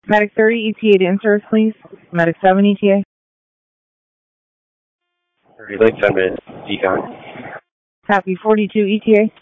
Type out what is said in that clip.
Medic 30 ETA to in-service, please. Medic 7 ETA. Relay 10 minutes, decon. Copy 42 ETA.